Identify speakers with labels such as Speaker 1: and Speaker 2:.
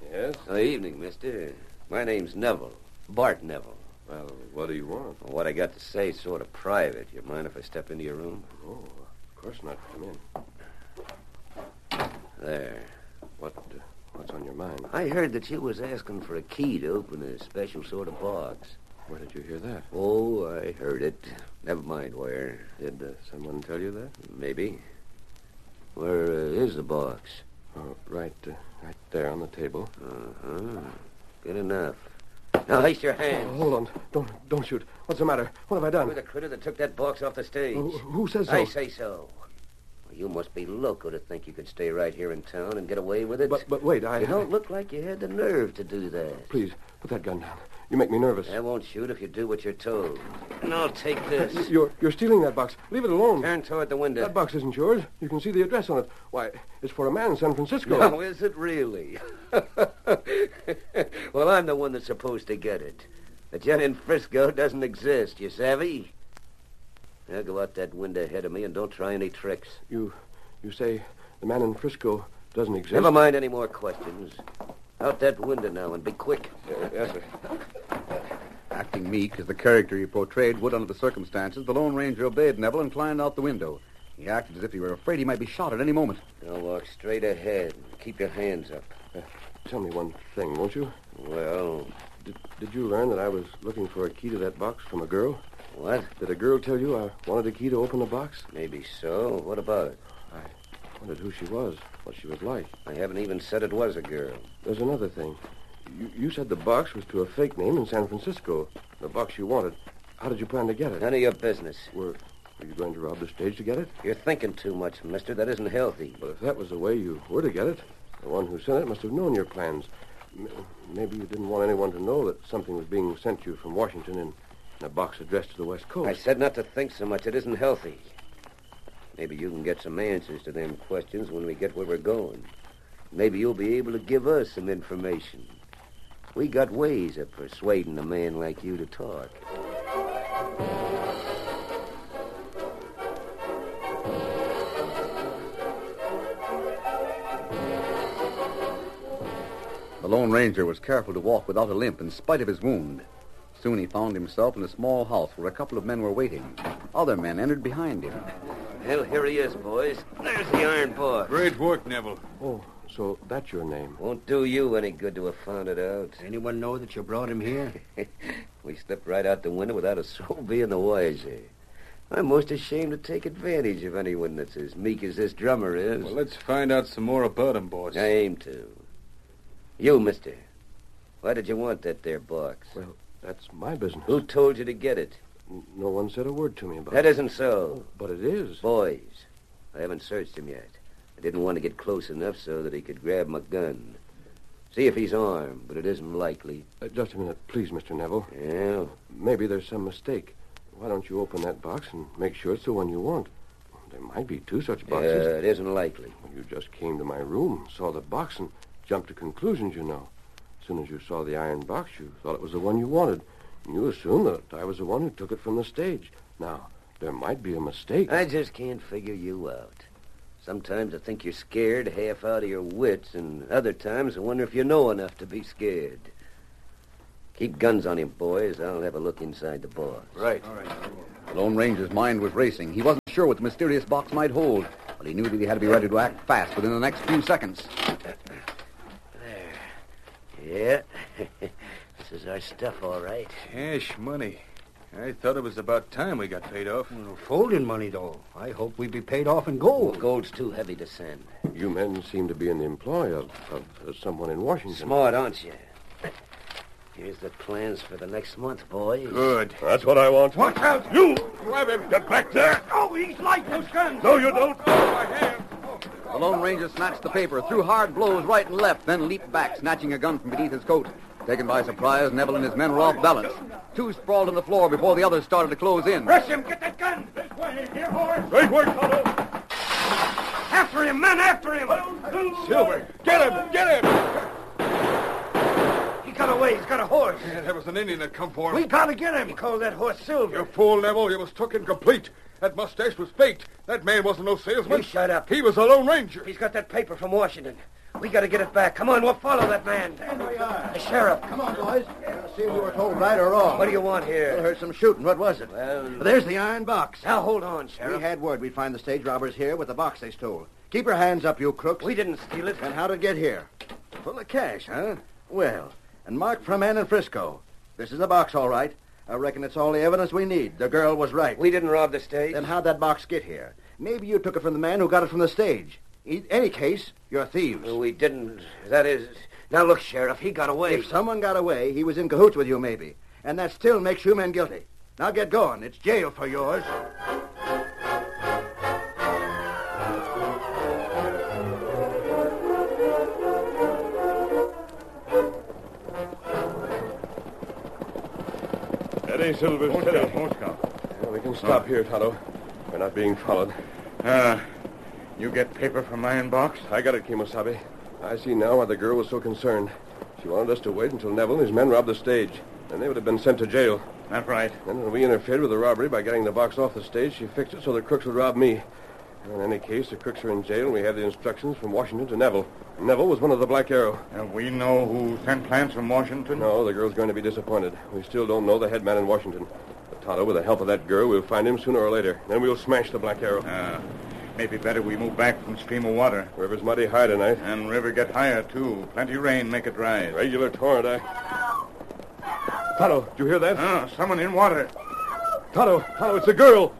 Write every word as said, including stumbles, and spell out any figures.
Speaker 1: Yes?
Speaker 2: Good evening, mister. My name's Neville. Bart Neville.
Speaker 1: Well, what do you want?
Speaker 2: Well, what I got to say is sort of private. You mind if I step into your room?
Speaker 1: Oh, of course not. Come in.
Speaker 2: There.
Speaker 1: What, uh, what's on your mind?
Speaker 2: I heard that you was asking for a key to open a special sort of box.
Speaker 1: Where did you hear that?
Speaker 2: Oh, I heard it. Never mind where.
Speaker 1: Did uh, someone tell you that?
Speaker 2: Maybe. Where uh, is the box?
Speaker 1: Oh, right, uh, right there on the table.
Speaker 2: Uh-huh. Good enough. Now, haste your hands.
Speaker 1: Oh, hold on. Don't don't shoot. What's the matter? What have I done?
Speaker 2: You're the critter that took that box off the stage.
Speaker 1: Who, who says so?
Speaker 2: I say so. Well, you must be loco to think you could stay right here in town and get away with it.
Speaker 1: But, but wait, I...
Speaker 2: You don't look like you had the nerve to do that.
Speaker 1: Please, put that gun down. You make me nervous.
Speaker 2: I won't shoot if you do what you're told. And I'll take this.
Speaker 1: You're, you're stealing that box. Leave it alone.
Speaker 2: Turn toward the window.
Speaker 1: That box isn't yours. You can see the address on it. Why, it's for a man in San Francisco.
Speaker 2: No, is it really? Well, I'm the one that's supposed to get it. The gent in Frisco doesn't exist, you savvy? Now go out that window ahead of me and don't try any tricks.
Speaker 1: You, you say the man in Frisco doesn't exist?
Speaker 2: Never mind any more questions. Out that window now and be quick.
Speaker 1: Uh, yes, sir.
Speaker 3: Acting meek as the character he portrayed would under the circumstances, the Lone Ranger obeyed Neville and climbed out the window. He acted as if he were afraid he might be shot at any moment.
Speaker 2: Now walk straight ahead. Keep your hands up.
Speaker 1: Uh, tell me one thing, won't you?
Speaker 2: Well,
Speaker 1: Did, did you learn that I was looking for a key to that box from a girl?
Speaker 2: what?
Speaker 1: Did a girl tell you I wanted a key to open the box?
Speaker 2: Maybe so. What about it?
Speaker 1: I wondered who she was, what she was like.
Speaker 2: I haven't even said it was a girl.
Speaker 1: There's another thing. You, you said the box was to a fake name in San Francisco. The box you wanted. How did you plan to get it?
Speaker 2: None of your business.
Speaker 1: Were, were you going to rob the stage to get it?
Speaker 2: You're thinking too much, mister. That isn't healthy.
Speaker 1: But if that was the way you were to get it, the one who sent it must have known your plans. M- maybe you didn't want anyone to know that something was being sent you from Washington in, in a box addressed to the West Coast.
Speaker 2: I said not to think so much. It isn't healthy. Maybe you can get some answers to them questions when we get where we're going. Maybe you'll be able to give us some information. We got ways of persuading a man like you to talk.
Speaker 3: The Lone Ranger was careful to walk without a limp in spite of his wound. Soon he found himself in a small house where a couple of men were waiting. Other men entered behind him.
Speaker 2: Well, here he is, boys. There's the iron boy.
Speaker 4: Great work, Neville.
Speaker 1: Oh, so that's your name.
Speaker 2: Won't do you any good to have found it out.
Speaker 5: Anyone know that you brought him here?
Speaker 2: We slipped right out the window without a soul being the wiser. I'm most ashamed to take advantage of anyone that's as meek as this drummer is.
Speaker 4: Well, let's find out some more about him, boss.
Speaker 2: I aim to. You, mister. Why did you want that there box?
Speaker 1: Well, that's my business.
Speaker 2: Who told you to get it?
Speaker 1: N- No one said a word to me about
Speaker 2: That
Speaker 1: it.
Speaker 2: isn't so.
Speaker 1: But it is.
Speaker 2: Boys, I haven't searched him yet. I didn't want to get close enough so that he could grab my gun. See if he's armed, but it isn't likely.
Speaker 1: Uh, just a minute, please, Mister Neville.
Speaker 2: Yeah?
Speaker 1: Maybe there's some mistake. Why don't you open that box and make sure it's the one you want? There might be two such
Speaker 2: Yeah,
Speaker 1: boxes.
Speaker 2: it isn't likely.
Speaker 1: Well, you just came to my room, saw the box, and jumped to conclusions, you know. As soon as you saw the iron box, you thought it was the one you wanted. And you assumed that I was the one who took it from the stage. Now, there might be a mistake.
Speaker 2: I just can't figure you out. Sometimes I think you're scared half out of your wits, and other times I wonder if you know enough to be scared. Keep guns on him, boys. I'll have a look inside the box.
Speaker 1: Right.
Speaker 3: The Lone Ranger's mind was racing. He wasn't sure what the mysterious box might hold, but he knew that he had to be ready to act fast within the next few seconds.
Speaker 2: Yeah. This is our stuff, all right.
Speaker 4: Cash money. I thought it was about time we got paid off.
Speaker 5: Well, folding money, though. I hope we be paid off in
Speaker 2: Well,
Speaker 5: gold.
Speaker 2: gold's too heavy to send.
Speaker 1: You men seem to be in the employ of, of uh, someone in Washington.
Speaker 2: Smart, aren't you? Here's the plans for the next month, boys.
Speaker 4: Good.
Speaker 1: That's what I want.
Speaker 4: Watch out! You! Grab him! Get back there!
Speaker 5: Oh, he's like those guns.
Speaker 4: No, you don't! My hand!
Speaker 3: The Lone Ranger snatched the paper, threw hard blows right and left, then leaped back, snatching a gun from beneath his coat. Taken by surprise, Neville and his men were off balance. Two sprawled on the floor before the others started to close in.
Speaker 5: Rush him. Get that gun. This way. Here, horse.
Speaker 4: Great work, Tonto!
Speaker 5: After him, men, after him.
Speaker 4: Silver! Get him! Get him!
Speaker 5: He got away. He's got a horse.
Speaker 4: Yeah, there was an Indian that come for him.
Speaker 5: We gotta get him. He called that horse Silver.
Speaker 4: You fool, Neville. He was took incomplete. That mustache was faked. That man wasn't no salesman.
Speaker 5: You shut up.
Speaker 4: He was a Lone Ranger.
Speaker 5: He's got that paper from Washington.
Speaker 2: We got to get it back. Come on, we'll follow that man.
Speaker 6: Stand where you are.
Speaker 2: The sheriff.
Speaker 6: Come on, boys. Let's see if we were told right or wrong.
Speaker 2: What do you want
Speaker 6: I
Speaker 2: here?
Speaker 6: heard some shooting. What was it?
Speaker 2: Well,
Speaker 6: There's the iron box.
Speaker 2: now hold on, Sheriff.
Speaker 6: We had word we'd find the stage robbers here with the box they stole. Keep your hands up, you crooks.
Speaker 2: We didn't steal it.
Speaker 6: And how'd it get here? Full of cash, huh? Well, and marked from Ann and Frisco. This is the box, all right. I reckon it's all the evidence we need. The girl was right.
Speaker 2: We didn't rob the stage.
Speaker 6: Then how'd that box get here? Maybe you took it from the man who got it from the stage. In any case, you're thieves.
Speaker 2: We didn't. That is... Now, look, Sheriff, he got away.
Speaker 6: If someone got away, he was in cahoots with you, maybe. And that still makes you men guilty. Now get going. It's jail for yours.
Speaker 1: Steady, Silver,
Speaker 4: Won't
Speaker 1: steady.
Speaker 4: go, won't go.
Speaker 1: Yeah, we can stop here, Tonto. We're not being followed.
Speaker 4: Ah, you get paper from my inbox?
Speaker 1: I got it, Kimosabe. I see now why the girl was so concerned. She wanted us to wait until Neville and his men robbed the stage. Then they would have been sent to jail.
Speaker 4: That's right.
Speaker 1: Then when we interfered with the robbery by getting the box off the stage, she fixed it so the crooks would rob me. And in any case, the crooks are in jail, and we have the instructions from Washington to Neville. Neville was one of the Black Arrow.
Speaker 4: And we know who sent plans from Washington?
Speaker 1: No, the girl's going to be disappointed. We still don't know the head man in Washington. But Tonto, with the help of that girl, we'll find him sooner or later. Then we'll smash the Black Arrow.
Speaker 4: Ah, maybe better we move back from stream of water.
Speaker 1: River's mighty high tonight.
Speaker 4: And river get higher, too. Plenty rain make it rise.
Speaker 1: Regular torrent, eh? Tonto, did you hear that?
Speaker 4: Ah, someone in water.
Speaker 1: Tonto, Tonto, it's a girl.